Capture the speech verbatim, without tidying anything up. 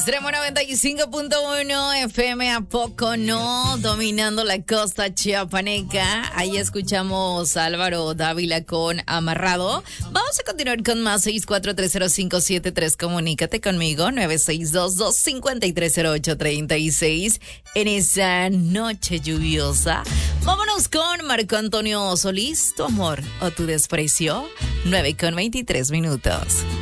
Extremo noventa y cinco punto uno F M, ¿a poco no? Dominando la costa chiapaneca. Ahí escuchamos a Álvaro Dávila con Amarrado. Vamos a continuar con más. Seis cuatro tres cero cinco siete tres. Comunícate conmigo. nueve seis dos, dos cinco tres cero ocho tres seis. En esa noche lluviosa. Vámonos con Marco Antonio Solís. Tu amor o tu desprecio. nueve con veintitrés minutos.